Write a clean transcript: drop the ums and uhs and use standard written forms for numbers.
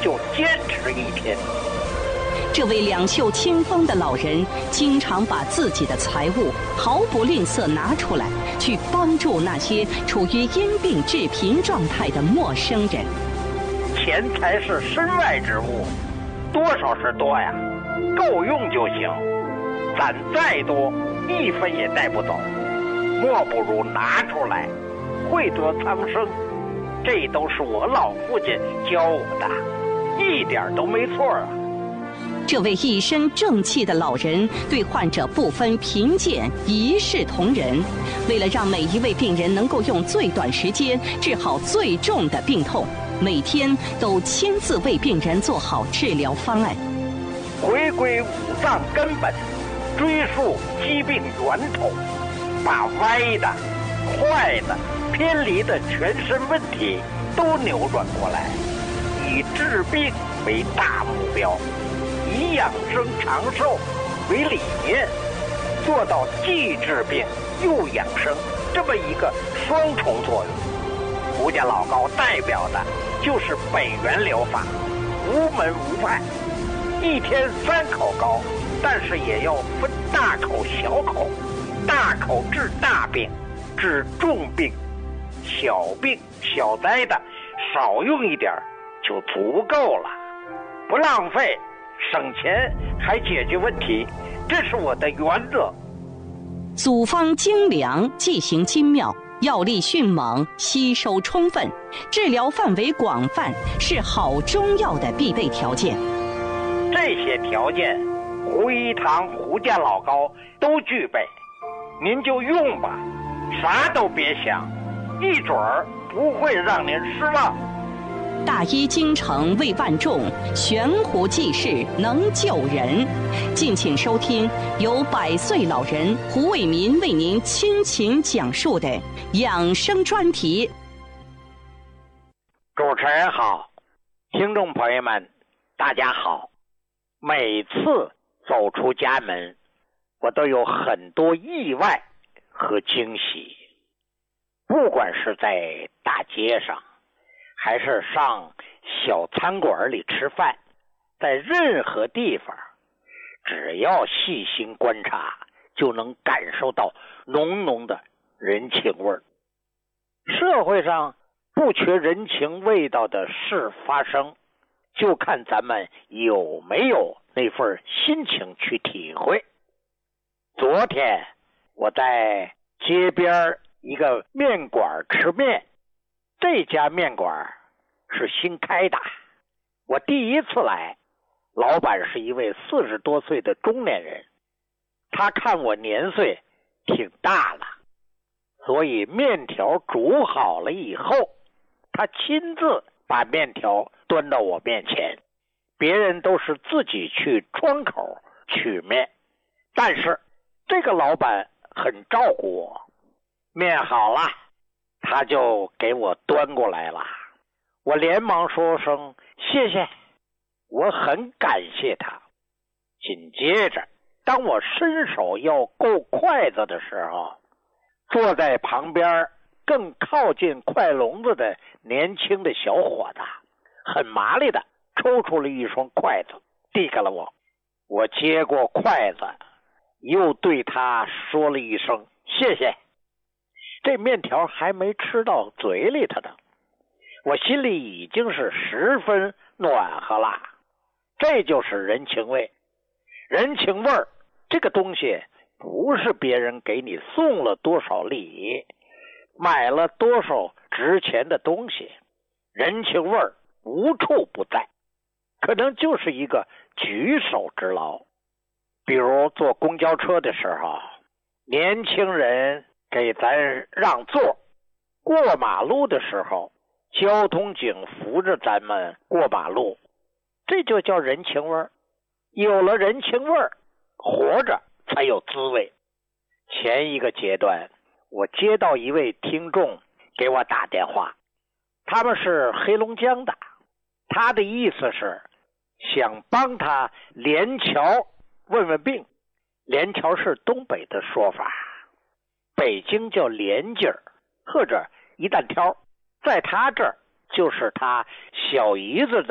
就坚持一天。 这位两袖清风的老人，经常把自己的财物毫不吝啬拿出来，去帮助那些处于因病致贫状态的陌生人。 钱财是身外之物，多少是多呀，够用就行。攒再多，一分也带不走，莫不如拿出来，惠泽苍生。这都是我老父亲教我的，一点都没错啊。 这位一身正气的老人对患者不分贫贱，一视同仁。为了让每一位病人能够用最短时间治好最重的病痛，每天都亲自为病人做好治疗方案。 回归五脏根本，追溯疾病源头，把歪的、坏的、偏离的全身问题都扭转过来，以治病为大目标，以养生长寿为理念，做到既治病又养生这么一个双重作用。胡家老高代表的就是北元疗法，无门无派，一天3口膏，但是也要分大口小口，大口治大病，治重病，小病小灾的少用一点就足够了，不浪费，省钱还解决问题，这是我的原则。 组方精良，剂型精妙，药力迅猛，吸收充分，治疗范围广泛，是好中药的必备条件。 这些条件，胡一堂胡家老高都具备，您就用吧，啥都别想，一准儿不会让您失望。 大医精诚为万众，悬壶济世能救人。敬请收听由100岁老人胡卫民为您倾情讲述的养生专题。 主持人好，听众朋友们大家好。每次走出家门，我都有很多意外和惊喜，不管是在大街上还是上小餐馆里吃饭，在任何地方，只要细心观察，就能感受到浓浓的人情味儿。社会上不缺人情味道的事发生，就看咱们有没有那份心情去体会。昨天我在街边一个面馆吃面，这家面馆是新开的，我第一次来，老板是一位40多岁的中年人，他看我年岁挺大了，所以面条煮好了以后，他亲自把面条端到我面前，别人都是自己去窗口取面，但是这个老板很照顾我，面好了他就给我端过来了，我连忙说声谢谢，我很感谢他。紧接着当我伸手要够筷子的时候，坐在旁边更靠近筷笼子的年轻的小伙子很麻利的抽出了一双筷子递给了我，我接过筷子又对他说了一声谢谢。这面条还没吃到嘴里头呢，我心里已经是十分暖和了。这就是人情味。人情味儿这个东西不是别人给你送了多少礼，买了多少值钱的东西，人情味儿无处不在，可能就是一个举手之劳。比如坐公交车的时候，年轻人给咱让座，过马路的时候交通警扶着咱们过马路，这就叫人情味儿。有了人情味儿，活着才有滋味。前一个阶段，我接到一位听众给我打电话，他们是黑龙江的，他的意思是想帮他连桥问问病。连桥是东北的说法，北京叫连劲儿或者一担挑，在他这儿就是他小姨子的